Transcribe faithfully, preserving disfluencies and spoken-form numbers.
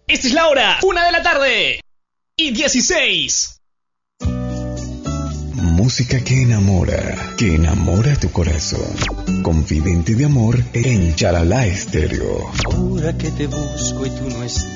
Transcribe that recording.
Esta es la hora, una de la tarde y dieciséis. Música que enamora, que enamora tu corazón. Confidente de amor en Charalá Estéreo. Ahora que te busco y tú no estás.